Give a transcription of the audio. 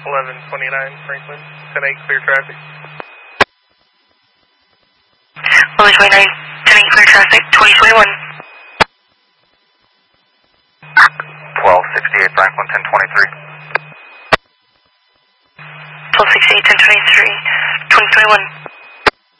1129 Franklin, 10-8 clear traffic. 1129, 10-8 clear traffic, 2021. 1268 Franklin, 1023. 1268, 1023, 2021.